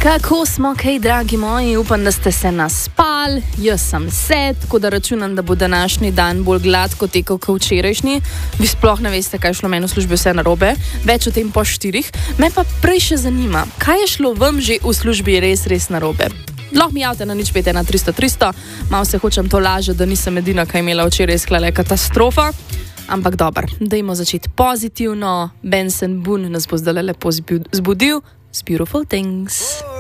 Kako smo, kaj, dragi moji, upam, da ste se naspali, jaz sem se, tako da računam, da bo današnji dan bolj gladko tekel kot včerajšnji. Vi sploh ne veste, kaj je šlo meni v službi vse narobe, več o tem po 4. Me pa prej še zanima, kaj je šlo vam že v službi res narobe. Lahko mi javite na 051 300 300, malo se hočem to lažiti, da nisem edina, kaj imela včeraj sklale katastrofa. Ampak dobro, dajmo začeti pozitivno. Benson Boone nas bo zdaj lepo zbudil z Beautiful Things.